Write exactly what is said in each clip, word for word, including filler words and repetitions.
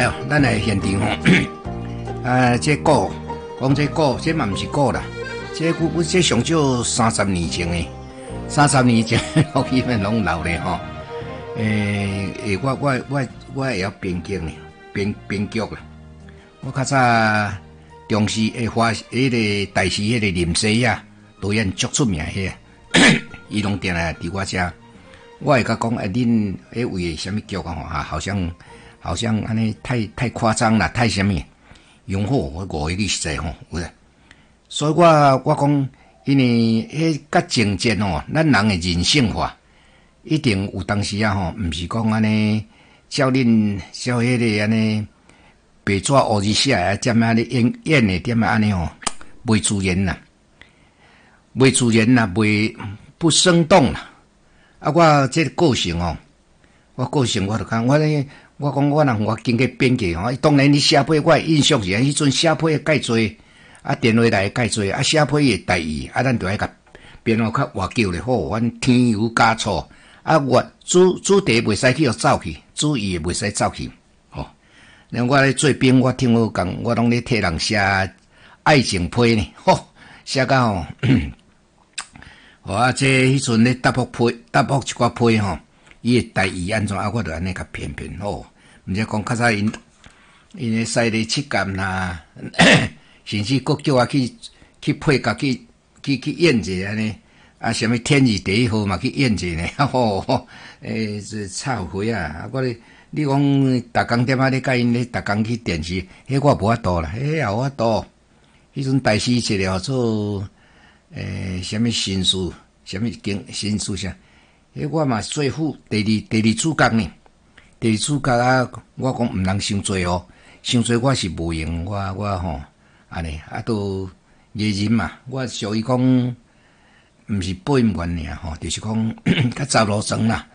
哦，咱来现场吼，啊，这股讲这股，这嘛毋是股啦，这股股这上少三十年前诶，三十年前我基本拢老咧吼。诶、欸、诶，我我我我会晓编剧呢，编编剧啦。我较早中视诶花迄个台视迄个林西亚导演足出名迄个，伊拢定来伫我遮。我会甲讲，啊，恁迄位什么剧啊？吼，哈，好像好像安尼太太夸张啦，太什么？用好我误会你实在吼，有啦。所以我我讲，因为迄甲情节吼，咱人诶人性化。一定有当时啊吼，毋是讲安尼，照恁照迄个安尼白纸黑字写啊，点安尼演演诶，点安尼吼，袂自然啦，袂自然啦，袂不生动啦。啊，我这个性哦，我个性我就讲，我咧，我讲我若我经过编辑吼，当然你写批我印象是，迄阵写批介侪，啊电话来介侪，啊写批诶台语，啊咱着爱甲编号较活叫咧，好，阮添油加醋。啊，我主主题袂使去互走去，主意袂使走去，吼、哦。然后我咧做兵，我听我讲，我拢咧替人写爱情批呢，吼，写到吼，吼啊，这迄阵咧答复批，答复一寡批吼，伊诶台语安怎啊，我着安尼甲编编吼。毋是讲较早因因咧使咧七感啦，甚至佫叫我去去配甲去去去演者安尼。啊，什么天字第一号嘛去演者呢？吼、哦，诶、欸，这臭灰啊！啊，我咧，你讲逐工点啊？你甲因咧逐工去电视，迄我无法度啦，迄也有法度。迄阵台视一个做诶，什么新书，什么经新书啥？迄我嘛做副第二第二主角呢。第二主角啊，我讲毋通伤做哦，伤做我是无用，我我吼安尼啊，都艺人嘛，我属于讲。毋是播音员尔吼，就是讲较走路装啦。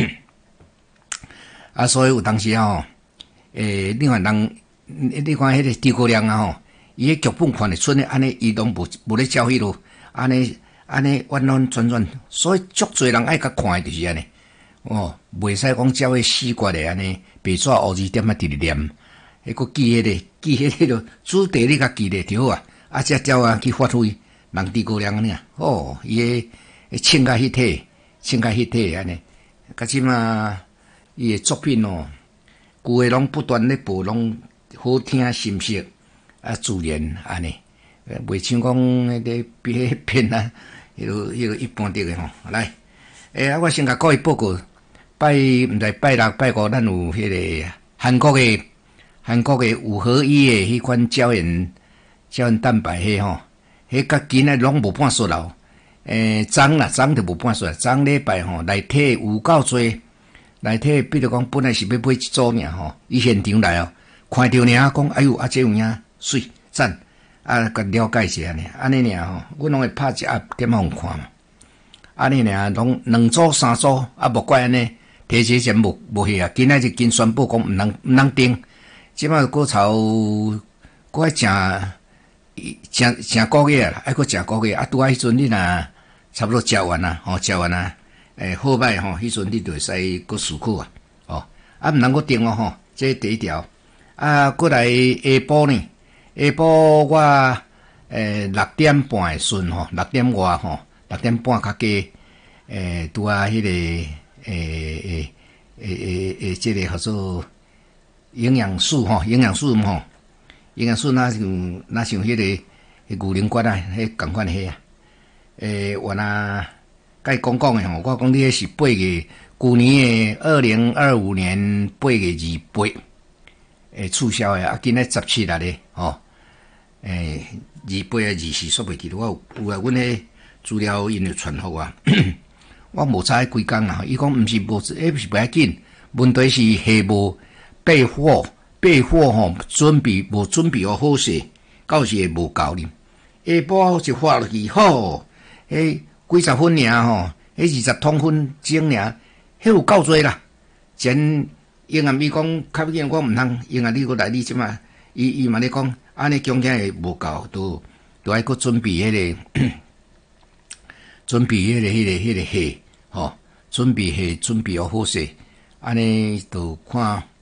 啊，所以有当时吼，诶、欸，另外人，你看迄个诸葛亮啊吼，伊迄剧本看得出咧，安尼伊拢无无咧照迄路，安尼安尼弯弯转转，所以足侪人爱甲看诶，就是安尼。哦，袂使讲照迄死骨诶安尼，白纸黑字点啊直直念，迄个记迄、那个记迄个主题你甲记咧就好啊，啊，则照啊去发挥。人诸葛亮呢？哦，伊诶唱甲迄体，唱甲迄体安尼。甲即嘛，伊诶作品哦，旧诶拢不断咧播，拢好听心色啊，自然安尼。袂像讲迄个别片啊，迄个迄个一般的诶吼。来，诶、欸，我先甲各位报告，拜毋知拜六拜五，咱有迄个韩国诶韩国诶五合一诶迄款胶原胶原蛋白迄吼。迄甲囡仔拢无半数啦，诶，昨啦，昨就无半数，昨礼拜吼内体有够侪，内体比如讲本来是要买一组尔吼，伊现场来哦，看着尔讲，哎哟，啊这有影水赞，啊甲了解一下呢，安尼尔吼，阮拢会拍一盒点互看嘛，安尼尔拢两组三组，啊无怪安尼，提前前无无去啊，今仔日经宣布讲毋通毋通订，即摆国潮国诚。成成个月啦，还佫成个月啊！拄啊，迄阵你若差不多食完啦，吼、哦，食完啦，诶，好歹吼，迄阵你就会使佫思考啊，哦，啊，毋通佫定哦，吼，这第一条，啊，佫来下晡呢，下晡我诶六點半會順吼，六點外吼，六點半較加，誒拄啊，迄個誒誒誒誒誒，即個叫做營養素吼，營養素吼。營養素那像那像迄、那個迄牛奶骨啊，迄共款迄啊。誒，我若甲伊講講誒吼，我講你迄是八月，舊年誒二零二五年八月二八誒促銷誒，啊，今仔十七啦咧，吼。誒，二八啊二四煞袂記得，我有有啊，阮迄資料因就傳互我，我無查幾工啦。伊講毋是無，迄是袂要緊，問題是下無備貨。備貨吼，準備無準備好好勢，到時會無夠哩。下晡就發落去，吼，迄幾十分爾吼，迄二十桶粉整爾，迄有夠多啦。前英暗伊講，較緊我毋通，英暗你過來你即嘛，伊伊嘛咧講，安尼恐驚會無夠，都都愛閣準備迄、那個，準備迄、那個迄、那個迄、那個貨，吼，準備貨準備好好勢，安尼就看。